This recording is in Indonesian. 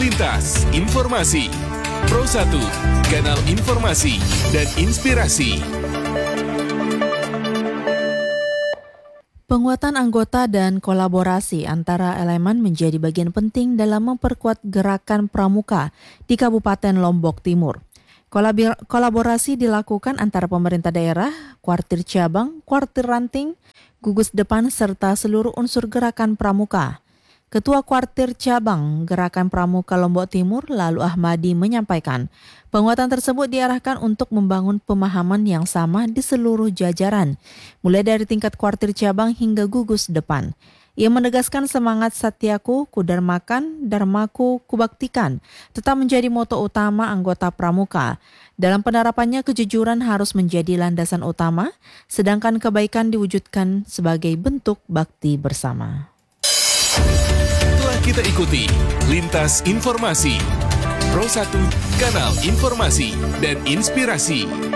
Lintas Informasi Pro 1, kanal informasi dan inspirasi. Penguatan anggota dan kolaborasi antara elemen menjadi bagian penting dalam memperkuat gerakan pramuka di Kabupaten Lombok Timur. Kolaborasi dilakukan antara pemerintah daerah, kuartir cabang, kuartir ranting, gugus depan, serta seluruh unsur gerakan pramuka. Ketua Kuartir Cabang Gerakan Pramuka Lombok Timur, Lalu Ahmadi, menyampaikan penguatan tersebut diarahkan untuk membangun pemahaman yang sama di seluruh jajaran, mulai dari tingkat kuartir cabang hingga gugus depan. Ia menegaskan semangat Satyaku, Kudarmakan, Dharmaku, Kubaktikan tetap menjadi moto utama anggota pramuka. Dalam penerapannya, kejujuran harus menjadi landasan utama, sedangkan kebaikan diwujudkan sebagai bentuk bakti bersama. Telah kita ikuti Lintas Informasi Pro 1, kanal informasi dan inspirasi.